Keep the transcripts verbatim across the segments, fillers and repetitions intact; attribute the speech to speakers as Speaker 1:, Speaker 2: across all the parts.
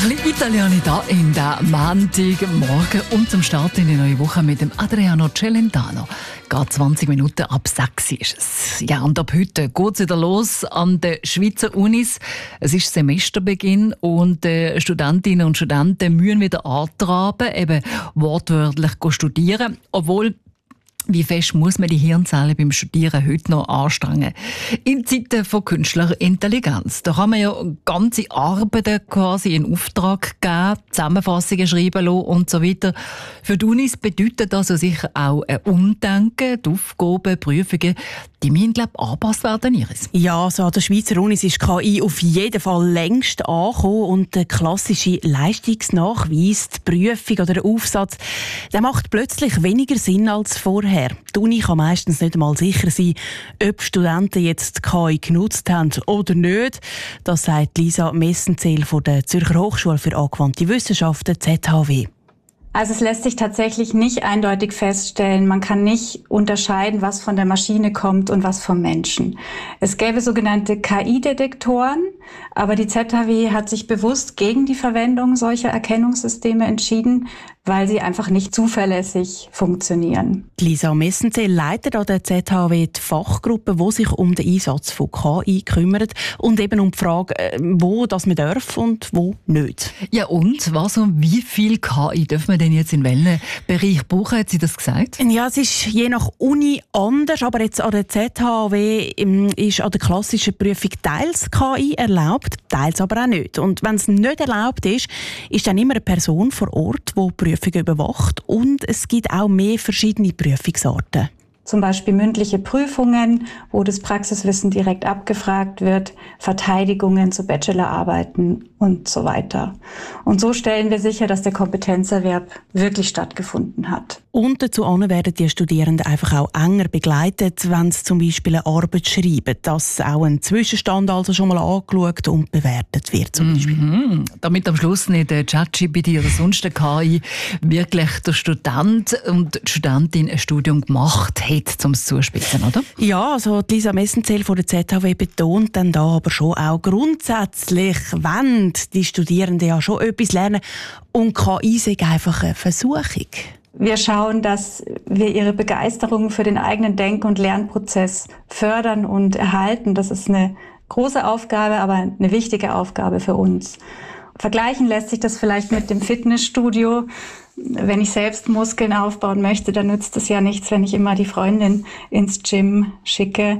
Speaker 1: Ein bisschen Italianità in der Montagmorgen und zum Start in die neue Woche mit dem Adriano Celentano. Gerade zwanzig Minuten ab sechs ist es. Ja, und ab heute geht es wieder los an den Schweizer Unis. Es ist Semesterbeginn und äh, Studentinnen und Studenten müssen wieder antraben, eben wortwörtlich studieren, obwohl wie fest muss man die Hirnzellen beim Studieren heute noch anstrengen? In Zeiten von künstlicher Intelligenz. Da kann man ja ganze Arbeiten quasi in Auftrag geben, Zusammenfassungen schreiben lassen und so weiter. Für die Unis bedeutet das also sicher auch ein Umdenken. Die Aufgaben, Prüfungen, die müssen, glaube ich, angepasst werden, Iris.
Speaker 2: Ja, also an der Schweizer Unis ist K I auf jeden Fall längst angekommen und der klassische Leistungsnachweis, die Prüfung oder der Aufsatz, der macht plötzlich weniger Sinn als vorher. Die Uni kann meistens nicht einmal sicher sein, ob Studenten jetzt K I genutzt haben oder nicht. Das sagt Lisa Messenzell von der Zürcher Hochschule für angewandte Wissenschaften Z H W.
Speaker 3: Also es lässt sich tatsächlich nicht eindeutig feststellen. Man kann nicht unterscheiden, was von der Maschine kommt und was vom Menschen. Es gäbe sogenannte K I-Detektoren, aber die Z H W hat sich bewusst gegen die Verwendung solcher Erkennungssysteme entschieden, weil sie einfach nicht zuverlässig funktionieren.
Speaker 2: Lisa Messenzell leitet an der Z H W die Fachgruppe, die sich um den Einsatz von K I kümmert und eben um die Frage, wo das man darf und wo nicht.
Speaker 1: Ja, und was und wie viel K I dürfen wir denn jetzt in welchen Bereich brauchen? Hat sie das gesagt?
Speaker 2: Ja, es ist je nach Uni anders, aber jetzt an der Z H W ist an der klassischen Prüfung teils K I erlaubt, teils aber auch nicht. Und wenn es nicht erlaubt ist, ist dann immer eine Person vor Ort, die Prüfungen überwacht, und es gibt auch mehr verschiedene Prüfungsarten.
Speaker 3: Zum Beispiel mündliche Prüfungen, wo das Praxiswissen direkt abgefragt wird, Verteidigungen zu Bachelorarbeiten und so weiter. Und so stellen wir sicher, dass der Kompetenzerwerb wirklich stattgefunden hat.
Speaker 2: Und dazu werden die Studierenden einfach auch enger begleitet, wenn sie zum Beispiel eine Arbeit schreiben, dass auch ein Zwischenstand also schon mal angeschaut und bewertet wird. Zum Beispiel.
Speaker 1: Mhm. Damit am Schluss nicht der ChatGPT oder sonst der K I wirklich der Student und die Studentin ein Studium gemacht hat, um es zuspitzen, oder?
Speaker 2: Ja, also Lisa Messenzell von der Z H W betont dann da aber schon auch grundsätzlich, wenn die Studierenden ja schon etwas lernen und K I sei einfach eine Versuchung.
Speaker 3: Wir schauen, dass wir ihre Begeisterung für den eigenen Denk- und Lernprozess fördern und erhalten. Das ist eine große Aufgabe, aber eine wichtige Aufgabe für uns. Vergleichen lässt sich das vielleicht mit dem Fitnessstudio. Wenn ich selbst Muskeln aufbauen möchte, dann nützt es ja nichts, wenn ich immer die Freundin ins Gym schicke.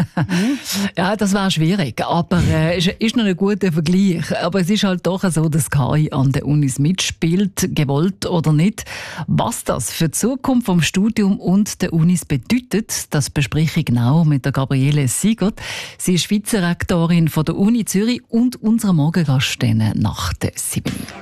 Speaker 1: Ja, das war schwierig, aber äh, ist, ist noch ein guter Vergleich. Aber es ist halt doch so, dass K I an den Unis mitspielt, gewollt oder nicht. Was das für die Zukunft vom Studium und der Unis bedeutet, das bespreche ich genau mit der Gabriele Siegert. Sie ist Vizerektorin von der Uni Zürich und unserer Morgengast nach der sieben.